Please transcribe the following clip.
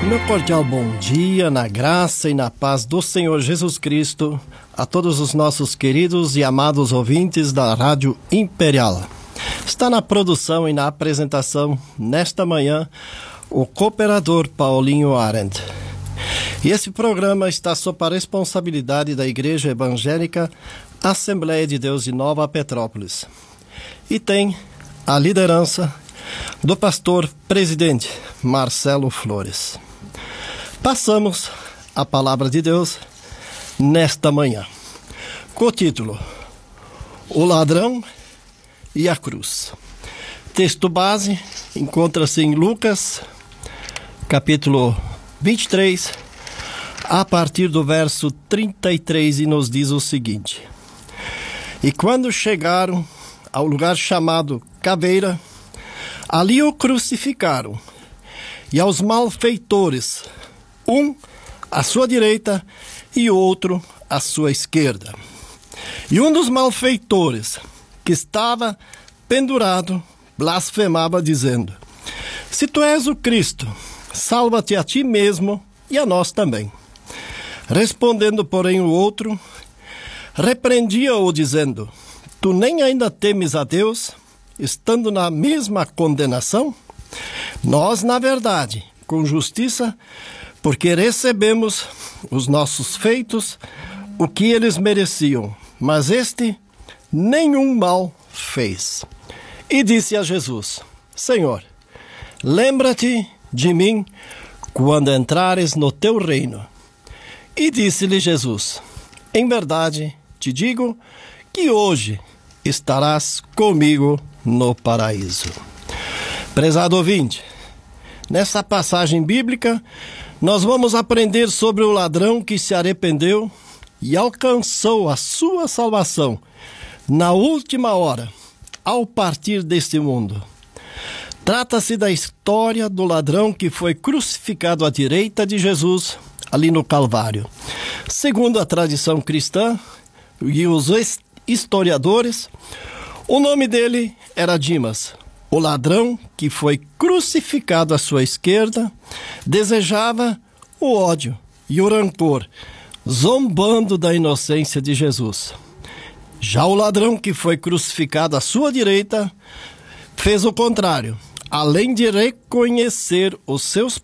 Meu cordial bom dia, na graça e na paz do Senhor Jesus Cristo, a todos os nossos queridos e amados ouvintes da Rádio Imperial. Está na produção e na apresentação, nesta manhã, o cooperador Paulinho Arendt. E esse programa está sob a responsabilidade da Igreja Evangélica Assembleia de Deus de Nova Petrópolis. E tem a liderança do pastor presidente Marcelo Flores. Passamos a palavra de Deus nesta manhã, com o título O Ladrão e a Cruz. Texto base encontra-se em Lucas, capítulo 23, a partir do verso 33, e nos diz o seguinte: E quando chegaram ao lugar chamado Caveira, ali o crucificaram, e aos malfeitores, um à sua direita e outro à sua esquerda. E um dos malfeitores, que estava pendurado, blasfemava, dizendo: Se tu és o Cristo, salva-te a ti mesmo e a nós também. Respondendo, porém, o outro, repreendia-o, dizendo: Tu nem ainda temes a Deus, estando na mesma condenação? Nós, na verdade, com justiça, porque recebemos os nossos feitos, o que eles mereciam, mas este nenhum mal fez. E disse a Jesus: Senhor, lembra-te de mim quando entrares no teu reino. E disse-lhe Jesus: Em verdade te digo que hoje estarás comigo no paraíso. Prezado ouvinte, nessa passagem bíblica, nós vamos aprender sobre o ladrão que se arrependeu e alcançou a sua salvação na última hora, ao partir deste mundo. Trata-se da história do ladrão que foi crucificado à direita de Jesus, ali no Calvário. Segundo a tradição cristã e os historiadores, o nome dele era Dimas. O ladrão que foi crucificado à sua esquerda desejava o ódio e o rancor, zombando da inocência de Jesus. Já o ladrão que foi crucificado à sua direita fez o contrário. Além de reconhecer os seus